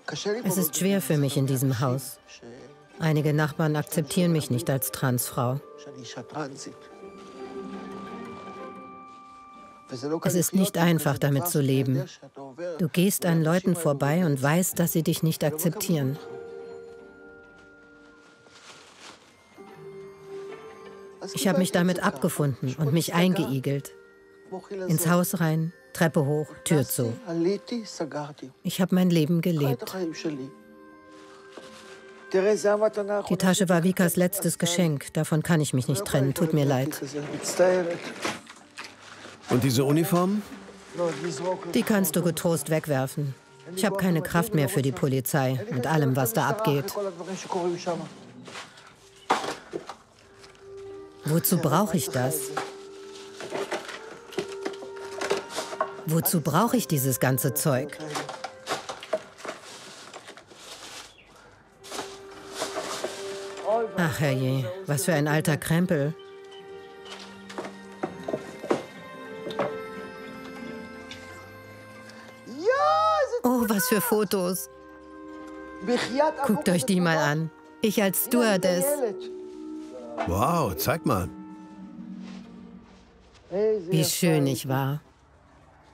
Es ist schwer für mich in diesem Haus. Einige Nachbarn akzeptieren mich nicht als Transfrau. Es ist nicht einfach, damit zu leben. Du gehst an Leuten vorbei und weißt, dass sie dich nicht akzeptieren. Ich habe mich damit abgefunden und mich eingeigelt. Ins Haus rein, Treppe hoch, Tür zu. Ich habe mein Leben gelebt. Die Tasche war Vikas letztes Geschenk. Davon kann ich mich nicht trennen. Tut mir leid. Und diese Uniform? Die kannst du getrost wegwerfen. Ich habe keine Kraft mehr für die Polizei, mit allem, was da abgeht. Wozu brauche ich das? Wozu brauche ich dieses ganze Zeug? Ach herrje, was für ein alter Krempel. Oh, was für Fotos. Guckt euch die mal an. Ich als Stewardess. Wow, zeig mal. Wie schön ich war.